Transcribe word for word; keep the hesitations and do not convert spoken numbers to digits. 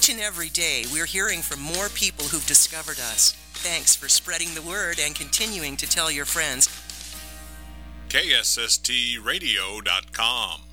Each and every day, we're hearing from more people who've discovered us. Thanks for spreading the word and continuing to tell your friends. K S S T radio dot com